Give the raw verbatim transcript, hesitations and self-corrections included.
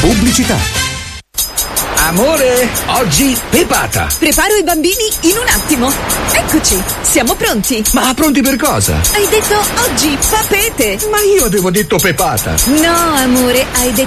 Pubblicità. Amore, oggi pepata. Preparo i bambini in un attimo. Eccoci, siamo pronti. Ma pronti per cosa? Hai detto oggi papete. Ma io avevo detto pepata. No, amore, hai detto